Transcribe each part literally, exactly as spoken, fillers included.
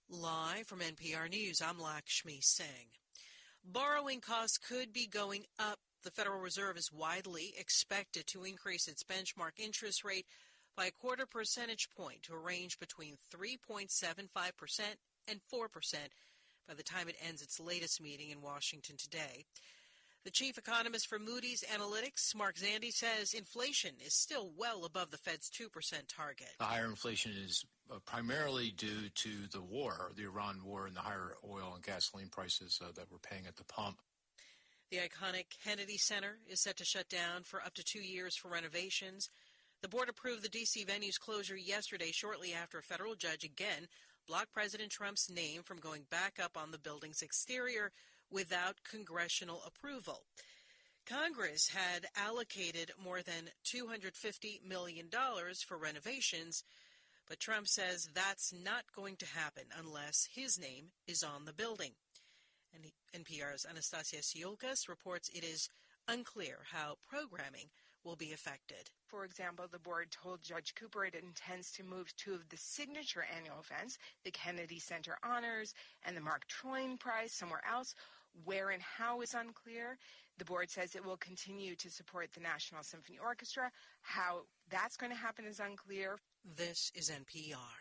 Live from N P R News, I'm Lakshmi Singh. Borrowing costs could be going up. The Federal Reserve is widely expected to increase its benchmark interest rate by a quarter percentage point to a range between three point seven five percent and four percent by the time it ends its latest meeting in Washington today. The chief economist for Moody's Analytics, Mark Zandi, says inflation is still well above the Fed's two percent target. The higher inflation is uh, primarily due to the war, the Iran war, and the higher oil and gasoline prices uh, that we're paying at the pump. The iconic Kennedy Center is set to shut down for up to two years for renovations. The board approved the D C venue's closure yesterday, shortly after a federal judge again blocked President Trump's name from going back up on the building's exterior without congressional approval. Congress had allocated more than two hundred fifty million dollars for renovations, but Trump says that's not going to happen unless his name is on the building. And N P R's Anastasia Tsiolkas reports it is unclear how programming will be affected. For example, the board told Judge Cooper it intends to move two of the signature annual events, the Kennedy Center Honors and the Mark Twain Prize, somewhere else. Where and how is unclear. The board says it will continue to support the National Symphony Orchestra. How that's going to happen is unclear. This is N P R.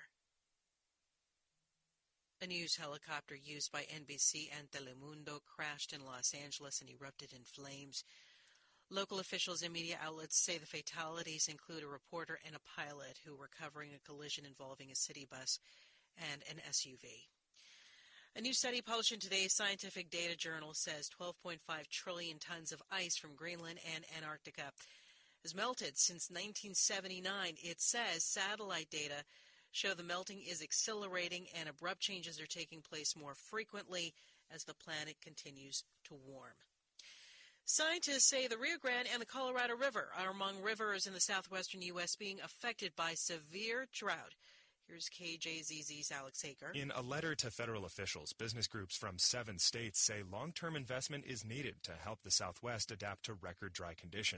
A news helicopter used by N B C and Telemundo crashed in Los Angeles and erupted in flames. Local officials and media outlets say the fatalities include a reporter and a pilot who were covering a collision involving a city bus and an S U V. A new study published in today's Scientific Data Journal says twelve point five trillion tons of ice from Greenland and Antarctica has melted since nineteen seventy-nine. It says satellite data show the melting is accelerating and abrupt changes are taking place more frequently as the planet continues to warm. Scientists say the Rio Grande and the Colorado River are among rivers in the southwestern U S being affected by severe drought. Here's K J Z Z's Alex Aker. In a letter to federal officials, business groups from seven states say long-term investment is needed to help the Southwest adapt to record dry conditions.